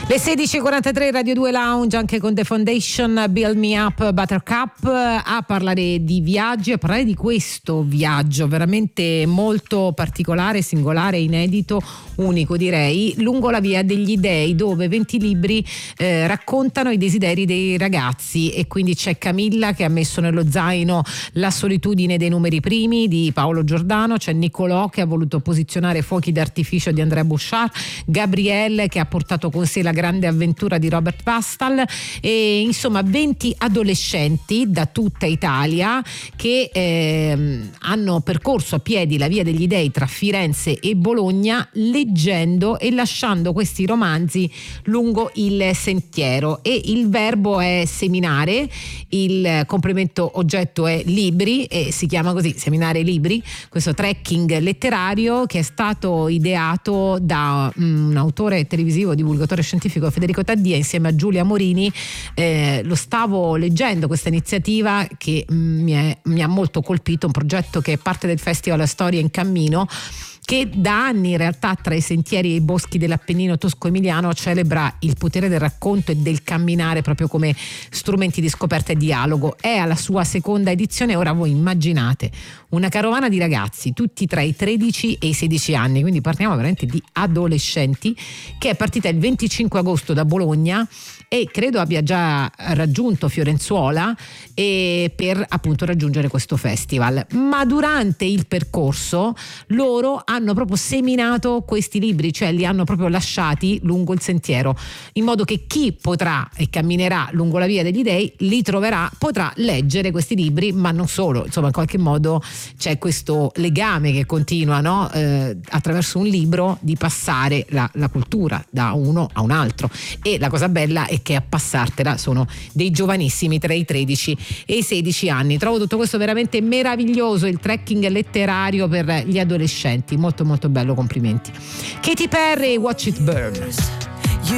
Le 16:43 Radio 2 Lounge, anche con The Foundation, Build Me Up Buttercup, a parlare di viaggi, a parlare di questo viaggio veramente molto particolare, singolare, inedito, unico direi, lungo la via degli dei, dove 20 libri raccontano i desideri dei ragazzi. E quindi c'è Camilla che ha messo nello zaino La solitudine dei numeri primi di Paolo Giordano, c'è Niccolò che ha voluto posizionare Fuochi d'artificio di Andrea Bouchard, Gabrielle che ha portato con sé La grande avventura di Robert Pastal, e insomma 20 adolescenti da tutta Italia che hanno percorso a piedi la via degli dei tra Firenze e Bologna, leggendo e lasciando questi romanzi lungo il sentiero. E il verbo è seminare, il complemento oggetto è libri, e si chiama così, Seminare Libri, questo trekking letterario che è stato ideato da un autore televisivo, divulgatore scientifico, Federico Taddia, insieme a Giulia Morini. Lo stavo leggendo, questa iniziativa che mi ha molto colpito, un progetto che è parte del Festival Storia in Cammino, che da anni in realtà tra i sentieri e i boschi dell'Appennino tosco-emiliano celebra il potere del racconto e del camminare proprio come strumenti di scoperta e dialogo. È alla sua seconda edizione. Ora voi immaginate una carovana di ragazzi tutti tra i 13 e i 16 anni, quindi parliamo veramente di adolescenti, che è partita il 25 agosto da Bologna e credo abbia già raggiunto Fiorenzuola per appunto raggiungere questo festival. Ma durante il percorso loro hanno proprio seminato questi libri, cioè li hanno proprio lasciati lungo il sentiero, in modo che chi potrà e camminerà lungo la via degli dei li troverà, potrà leggere questi libri, ma non solo, insomma in qualche modo c'è questo legame che continua, no? Attraverso un libro di passare la cultura da uno a un altro. E la cosa bella è che a passartela sono dei giovanissimi tra i 13 e i 16 anni. Trovo tutto questo veramente meraviglioso, il trekking letterario per gli adolescenti, molto molto bello, complimenti. Katy Perry, Watch It Burn.